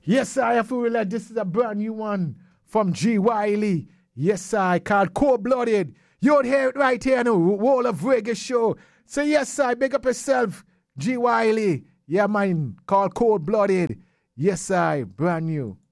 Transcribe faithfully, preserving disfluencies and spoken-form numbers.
Yes, I have to realize this is a brand new one from G. Wiley. Yes, I called Cold Blooded. You'd hear it right here on the Wall of Reggae show. So yes, I big up yourself, G. Wiley. Yeah, man, called Cold Blooded. Yes, I brand new.